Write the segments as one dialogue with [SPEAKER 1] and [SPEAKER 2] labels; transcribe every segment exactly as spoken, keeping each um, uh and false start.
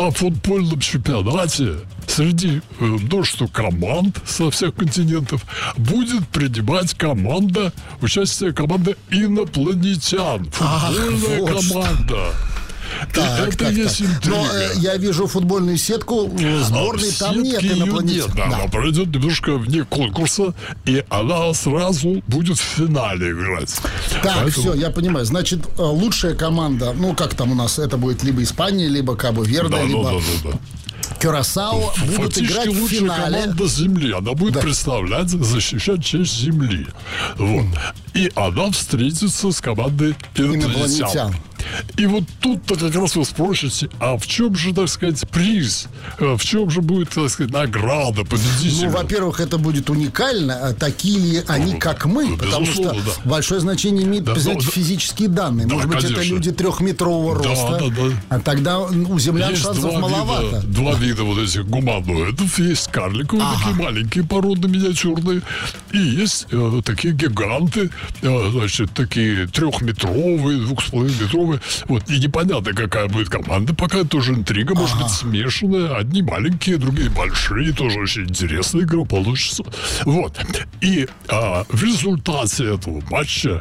[SPEAKER 1] на футбольном чемпионате среди э, множества команд со всех континентов будет принимать команда, участие команды инопланетян. Футбольная
[SPEAKER 2] вот
[SPEAKER 1] команда.
[SPEAKER 2] Так,
[SPEAKER 1] это
[SPEAKER 2] так,
[SPEAKER 1] есть
[SPEAKER 2] так.
[SPEAKER 1] интрига.
[SPEAKER 2] Но э, я вижу футбольную сетку сборной,
[SPEAKER 1] а
[SPEAKER 2] там нет инопланетян.
[SPEAKER 1] Нет, да,
[SPEAKER 2] Да.
[SPEAKER 1] она пройдет немножко вне конкурса, и она сразу будет в финале играть.
[SPEAKER 2] Так,
[SPEAKER 1] Поэтому...
[SPEAKER 2] все, я понимаю. Значит, э, лучшая команда, ну, как там у нас, это будет либо Испания, либо Кабо-Верде,
[SPEAKER 1] да,
[SPEAKER 2] либо...
[SPEAKER 1] да, да, да, да.
[SPEAKER 2] Кюрасао будут
[SPEAKER 1] Фактически
[SPEAKER 2] играть в
[SPEAKER 1] лучшая
[SPEAKER 2] финале.
[SPEAKER 1] команда Земли. Она будет
[SPEAKER 2] Да.
[SPEAKER 1] представлять, защищать честь Земли. Вот. И она встретится с командой инопланетян.
[SPEAKER 2] Инопланетян.
[SPEAKER 1] И вот тут-то как раз вы спросите, а в чем же, так сказать, приз? В чем же будет, так сказать, награда победителя?
[SPEAKER 2] Ну, во-первых, это будет уникально. Такие ли они,
[SPEAKER 1] Ну,
[SPEAKER 2] как мы?
[SPEAKER 1] ну,
[SPEAKER 2] Потому что
[SPEAKER 1] безусловно, да.
[SPEAKER 2] большое значение имеют,
[SPEAKER 1] Да,
[SPEAKER 2] знаете,
[SPEAKER 1] ну,
[SPEAKER 2] физические данные.
[SPEAKER 1] да,
[SPEAKER 2] Может быть,
[SPEAKER 1] конечно.
[SPEAKER 2] это люди трехметрового
[SPEAKER 1] Да,
[SPEAKER 2] роста.
[SPEAKER 1] да, да.
[SPEAKER 2] А тогда у землян
[SPEAKER 1] Есть
[SPEAKER 2] шансов
[SPEAKER 1] два
[SPEAKER 2] маловато.
[SPEAKER 1] вида, два вида вот этих гуманоидов. Есть карликовые,
[SPEAKER 2] Ага.
[SPEAKER 1] такие маленькие породы, миниатюрные. И есть э, такие гиганты, э, значит, такие трехметровые, двухсполовинометровые. Вот. И непонятно, какая будет команда. Пока это тоже интрига, может
[SPEAKER 2] Ага.
[SPEAKER 1] быть, смешанная. Одни маленькие, другие большие. Тоже очень интересная игра получится. Вот. И а, в результате этого матча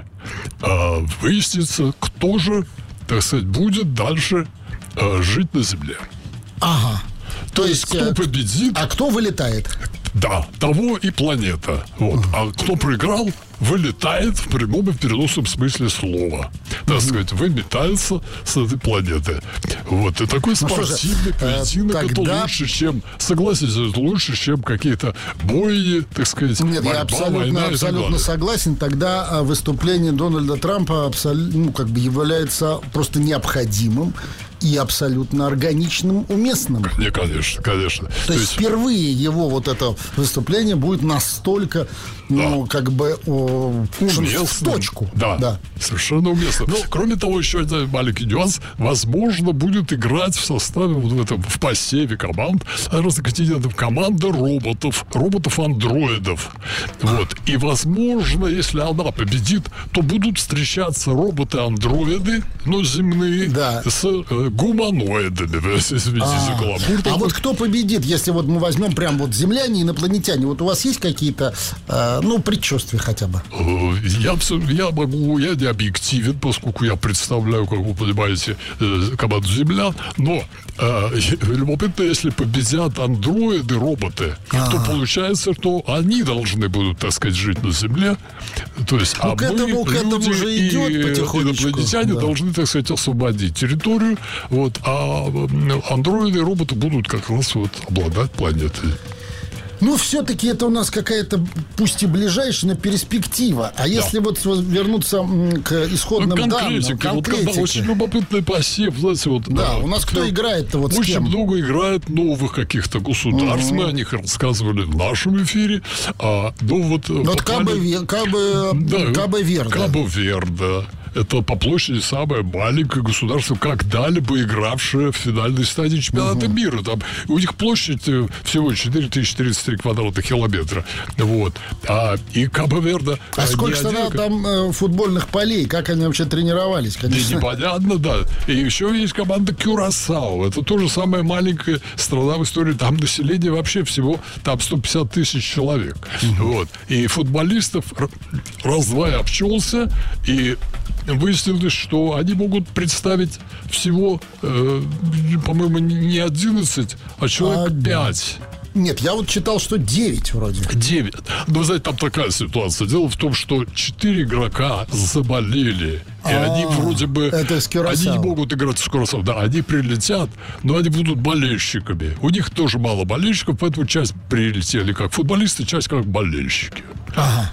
[SPEAKER 1] а, выяснится, кто же, так сказать, будет дальше а, жить на Земле.
[SPEAKER 2] Ага.
[SPEAKER 1] То,
[SPEAKER 2] То
[SPEAKER 1] есть,
[SPEAKER 2] есть,
[SPEAKER 1] кто
[SPEAKER 2] э,
[SPEAKER 1] победит,
[SPEAKER 2] А кто вылетает?
[SPEAKER 1] да, того и планета. Вот. А кто проиграл, вылетает в прямом и переносном смысле слова. Так сказать, выметается с этой планеты. Вот. И такой
[SPEAKER 2] Ну, что же,
[SPEAKER 1] спортивный
[SPEAKER 2] э,
[SPEAKER 1] поединок, это
[SPEAKER 2] тогда-
[SPEAKER 1] лучше, чем, согласитесь, это лучше, чем какие-то бойни, так сказать,
[SPEAKER 2] Нет,
[SPEAKER 1] борьба,
[SPEAKER 2] я абсолютно,
[SPEAKER 1] война и так
[SPEAKER 2] абсолютно
[SPEAKER 1] далее.
[SPEAKER 2] согласен. Тогда а, выступление Дональда Трампа абсол- ну, как бы является просто необходимым и абсолютно органичным, уместным.
[SPEAKER 1] Не, конечно, конечно.
[SPEAKER 2] То, есть, впервые его вот это выступление будет настолько, ну, как бы, о, ну, в
[SPEAKER 1] уместным.
[SPEAKER 2] точку.
[SPEAKER 1] Да,
[SPEAKER 2] Да.
[SPEAKER 1] совершенно уместно. Кроме того, еще один маленький нюанс. Возможно, будет играть в составе, вот в этом, в посеве команд разных континентов, команда роботов, роботов-андроидов. Вот. И, возможно, если она победит, то будут встречаться роботы-андроиды, но земные,
[SPEAKER 2] Да.
[SPEAKER 1] с э, гуманоидами. Вы извините за
[SPEAKER 2] А,
[SPEAKER 1] каламбур
[SPEAKER 2] а
[SPEAKER 1] такой.
[SPEAKER 2] вот кто победит, если вот мы возьмем прям вот земляне, инопланетяне, вот у вас есть какие-то, э, ну, предчувствия хотя бы?
[SPEAKER 1] Э, Я, абсо- я могу, я не объективен, поскольку я представляю, как вы понимаете, э, команду землян, но э, любопытно, если победят андроиды, роботы, то получается, что они должны будут, так сказать, жить на Земле. То есть,
[SPEAKER 2] Ну,
[SPEAKER 1] а
[SPEAKER 2] к
[SPEAKER 1] мы,
[SPEAKER 2] этому- к этому
[SPEAKER 1] люди
[SPEAKER 2] же
[SPEAKER 1] и
[SPEAKER 2] идет потихонечку,
[SPEAKER 1] инопланетяне
[SPEAKER 2] да.
[SPEAKER 1] должны, так сказать, освободить территорию, вот, а м, андроиды и роботы будут как раз вот обладать планетой.
[SPEAKER 2] Ну, все-таки это у нас какая-то, пусть и ближайшая, но перспектива. А если вот вернуться м, к исходным
[SPEAKER 1] Ну,
[SPEAKER 2] данным,
[SPEAKER 1] конкретика. Вот когда
[SPEAKER 2] конкретике.
[SPEAKER 1] очень любопытный посев, знаете, вот.
[SPEAKER 2] Да,
[SPEAKER 1] э,
[SPEAKER 2] у нас кто
[SPEAKER 1] как-то
[SPEAKER 2] играет-то вот с
[SPEAKER 1] Очень
[SPEAKER 2] кем?
[SPEAKER 1] много играет новых каких-то государств. Мы о них рассказывали в нашем эфире. А, ну, вот,
[SPEAKER 2] Вот
[SPEAKER 1] попали-
[SPEAKER 2] Кабо-Ве- Кабо-
[SPEAKER 1] Да,
[SPEAKER 2] Кабо-Верде.
[SPEAKER 1] Кабо-Верде. Это по площади самое маленькое государство, когда-либо игравшее в финальной стадии чемпионата мира. Там у них площадь э, всего четыре тысячи тридцать три квадратных километра. Вот. А, и Кабо-Верде...
[SPEAKER 2] А
[SPEAKER 1] э,
[SPEAKER 2] сколько
[SPEAKER 1] не
[SPEAKER 2] тогда
[SPEAKER 1] один,
[SPEAKER 2] там э, футбольных полей? Как они вообще тренировались?
[SPEAKER 1] И
[SPEAKER 2] Конечно.
[SPEAKER 1] непонятно, да. И еще есть команда Кюрасао. Это тоже самая маленькая страна в истории. Там население вообще всего там сто пятьдесят тысяч человек. Вот. И футболистов р- раз-два и обчелся. И выяснилось, что они могут представить всего, э, по-моему, не одиннадцать, а человек
[SPEAKER 2] А,
[SPEAKER 1] пять.
[SPEAKER 2] Нет, я вот читал, что девять вроде.
[SPEAKER 1] девять. Но, знаете, там такая ситуация. Дело в том, что четыре игрока заболели. И
[SPEAKER 2] А,
[SPEAKER 1] они вроде бы...
[SPEAKER 2] это с Кюрасао.
[SPEAKER 1] Они не могут играть с Кюрасао. Да, они прилетят, но они будут болельщиками. У них тоже мало болельщиков, поэтому часть прилетели как футболисты, часть как болельщики.
[SPEAKER 2] Ага.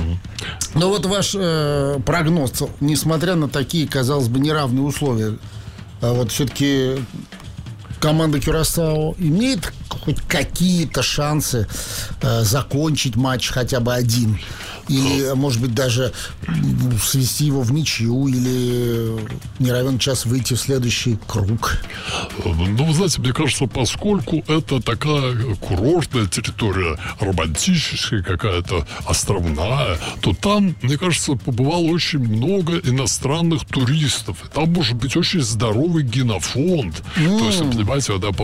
[SPEAKER 2] Ну вот ваш э, прогноз, несмотря на такие, казалось бы, неравные условия, а вот все-таки команда Кюрасао имеет хоть какие-то шансы э, закончить матч хотя бы один? Или, может быть, даже м, свести его в ничью, или не равен час выйти в следующий круг?
[SPEAKER 1] Ну, вы знаете, мне кажется, поскольку это такая курортная территория, романтическая какая-то, островная, то там, мне кажется, побывало очень много иностранных туристов. Там может быть очень здоровый генофонд. Mm. То есть, понимаете, да,